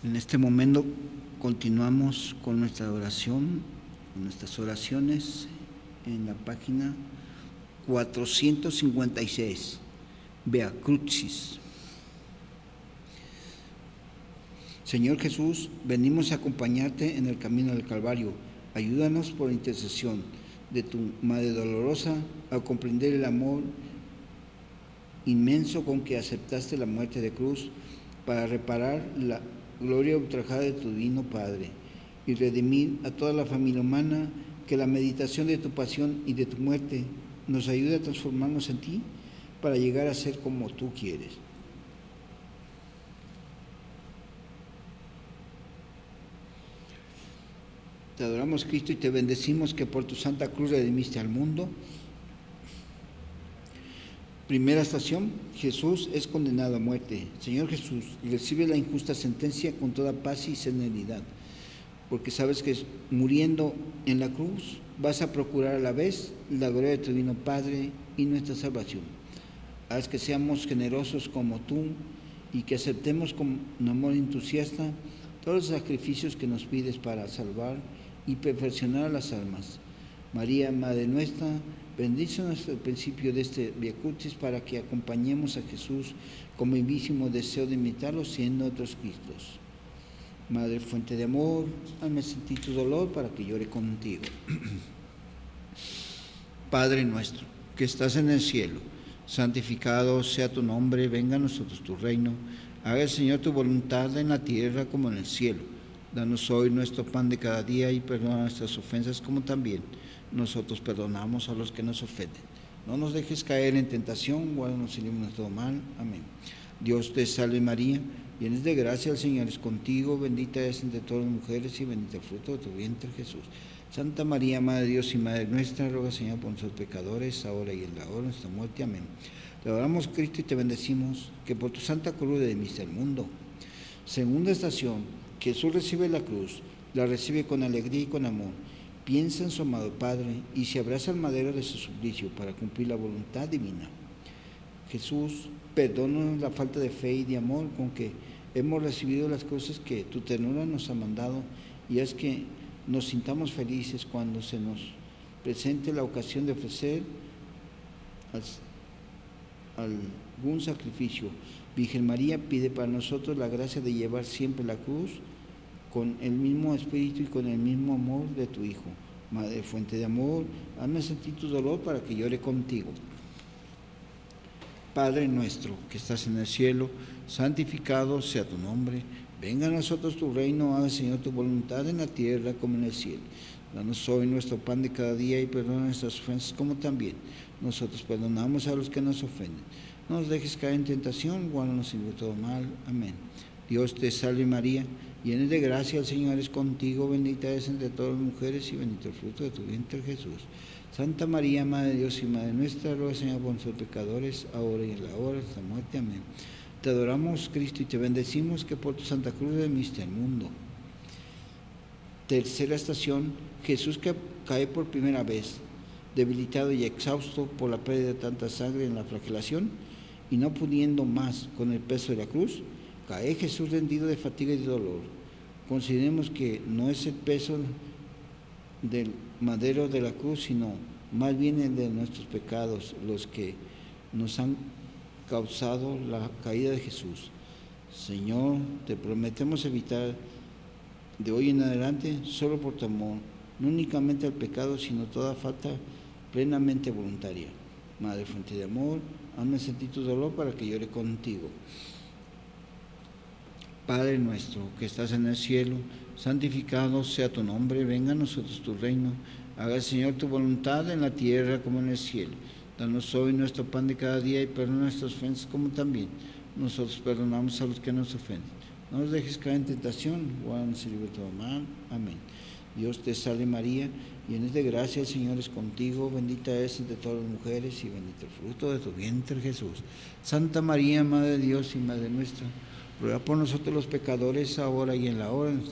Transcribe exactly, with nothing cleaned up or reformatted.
En este momento continuamos con nuestra oración, con nuestras oraciones en la página cuatrocientos cincuenta y seis, Via Crucis. Señor Jesús, venimos a acompañarte en el camino del Calvario. Ayúdanos por la intercesión de tu Madre Dolorosa a comprender el amor inmenso con que aceptaste la muerte de cruz para reparar la gloria ultrajada de tu divino Padre y redimir a toda la familia humana. Que la meditación de tu pasión y de tu muerte nos ayude a transformarnos en ti para llegar a ser como tú quieres. Te adoramos, Cristo, y te bendecimos que por tu Santa Cruz redimiste al mundo. Primera estación: Jesús es condenado a muerte. Señor Jesús, recibe la injusta sentencia con toda paz y serenidad, porque sabes que muriendo en la cruz vas a procurar a la vez la gloria de tu divino Padre y nuestra salvación. Haz que seamos generosos como tú y que aceptemos con amor entusiasta todos los sacrificios que nos pides para salvar y perfeccionar a las almas. María, Madre nuestra, bendícenos el principio de este Via Crucis para que acompañemos a Jesús con vivísimo deseo de imitarlo siendo otros Cristos. Madre fuente de amor, hazme sentir tu dolor para que llore contigo. Padre nuestro, que estás en el cielo, santificado sea tu nombre, venga a nosotros tu reino. Haga el Señor tu voluntad en la tierra como en el cielo. Danos hoy nuestro pan de cada día y perdona nuestras ofensas como también nosotros perdonamos a los que nos ofenden. No nos dejes caer en tentación, guárdanos y líbranos de todo mal. Amén. Dios te salve María, llena de gracia, el Señor es contigo, bendita eres entre todas las mujeres y bendito el fruto de tu vientre Jesús. Santa María, Madre de Dios y Madre nuestra, ruega Señor por nosotros pecadores, ahora y en la hora de nuestra muerte. Amén. Te adoramos, Cristo, y te bendecimos que por tu Santa Cruz redimiste al mundo. Segunda estación: Jesús recibe la cruz, la recibe con alegría y con amor. Piensa en su amado Padre y se abraza al madero de su suplicio para cumplir la voluntad divina. Jesús, perdónanos la falta de fe y de amor con que hemos recibido las cosas que tu ternura nos ha mandado, y haz que nos sintamos felices cuando se nos presente la ocasión de ofrecer algún sacrificio. Virgen María, pide para nosotros la gracia de llevar siempre la cruz con el mismo espíritu y con el mismo amor de tu Hijo. Madre fuente de amor, hazme sentir tu dolor para que llore contigo. Padre nuestro que estás en el cielo, santificado sea tu nombre. Venga a nosotros tu reino, haga Señor tu voluntad en la tierra como en el cielo. Danos hoy nuestro pan de cada día y perdona nuestras ofensas como también nosotros perdonamos a los que nos ofenden. No nos dejes caer en tentación, guárdanos de todo mal. Amén. Dios te salve María, llena de gracia, el Señor es contigo, bendita eres entre todas las mujeres y bendito el fruto de tu vientre Jesús. Santa María, Madre de Dios y Madre nuestra, ruega Señor por nosotros pecadores, ahora y en la hora de nuestra muerte. Amén. Te adoramos, Cristo, y te bendecimos que por tu Santa Cruz redimiste al mundo. Tercera estación: Jesús que cae por primera vez, debilitado y exhausto por la pérdida de tanta sangre en la flagelación, y no pudiendo más con el peso de la cruz, cae Jesús rendido de fatiga y de dolor. Consideremos que no es el peso del madero de la cruz, sino más bien el de nuestros pecados los que nos han causado la caída de Jesús. Señor, te prometemos evitar de hoy en adelante, solo por tu amor, no únicamente el pecado, sino toda falta plenamente voluntaria. Madre fuente de amor, hazme sentir tu dolor para que llore contigo. Padre nuestro que estás en el cielo, santificado sea tu nombre, venga a nosotros tu reino, haga Señor tu voluntad en la tierra como en el cielo. Danos hoy nuestro pan de cada día y perdona nuestras ofensas como también nosotros perdonamos a los que nos ofenden. No nos dejes caer en tentación, guárdanos y líbranos de todo mal. Amén. Dios te salve María, llena de gracia, el Señor es contigo, bendita eres entre todas las mujeres y bendito el fruto de tu vientre Jesús. Santa María, Madre de Dios y Madre nuestra, ruega por nosotros los pecadores, ahora y en la hora de nuestra